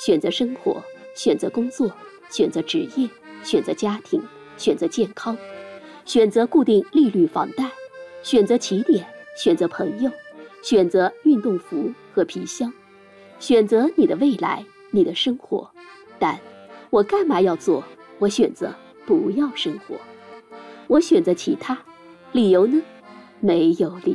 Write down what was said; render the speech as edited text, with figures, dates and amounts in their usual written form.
选择生活，选择工作，选择职业，选择家庭，选择健康，选择固定利率房贷，选择起点，选择朋友，选择运动服和皮箱，选择你的未来，你的生活。但我干嘛要做？我选择不要生活。我选择其他，理由呢？没有理